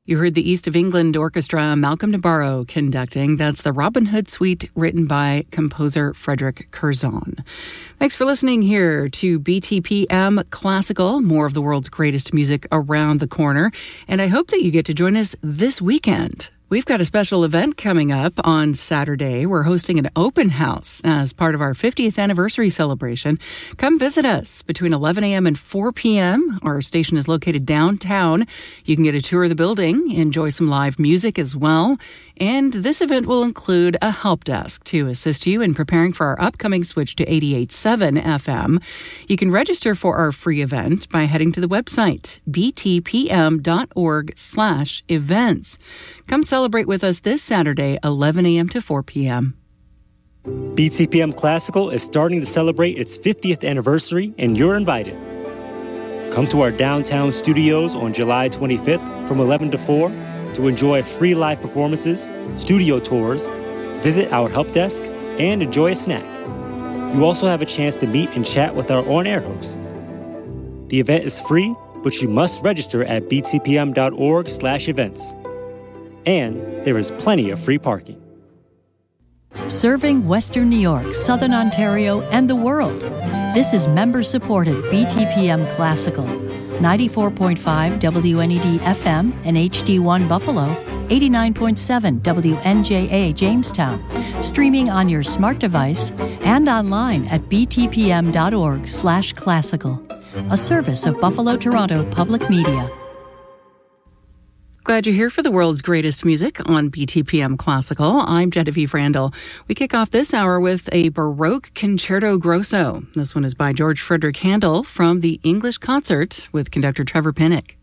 You heard the East of England Orchestra, Malcolm Nabarro conducting. That's the Robin Hood Suite written by composer Frederick Curzon. Thanks for listening here to BTPM Classical, more of the world's greatest music around the corner. And I hope that you get to join us this weekend. We've got a special event coming up on Saturday. We're hosting an open house as part of our 50th anniversary celebration. Come visit us between 11 a.m. and 4 p.m. Our station is located downtown. You can get a tour of the building, enjoy some live music as well. And this event will include a help desk to assist you in preparing for our upcoming switch to 88.7 FM. You can register for our free event by heading to the website, btpm.org/events. Come celebrate with us this Saturday, 11 a.m. to 4 p.m. BTPM Classical is starting to celebrate its 50th anniversary, and you're invited. Come to our downtown studios on July 25th from 11 to 4 to enjoy free live performances, studio tours, visit our help desk, and enjoy a snack. You also have a chance to meet and chat with our on-air host. The event is free, but you must register at btpm.org/events. And there is plenty of free parking. Serving Western New York, Southern Ontario, and the world. This is member-supported BTPM Classical. 94.5 WNED FM and HD1 Buffalo, 89.7 WNJA Jamestown, streaming on your smart device and online at btpm.org/classical, a service of Buffalo Toronto Public Media. Glad you're here for the world's greatest music on BTPM Classical. I'm Genevieve Randall. We kick off this hour with a Baroque Concerto Grosso. This one is by George Frederick Handel from the English Concert with conductor Trevor Pinnock.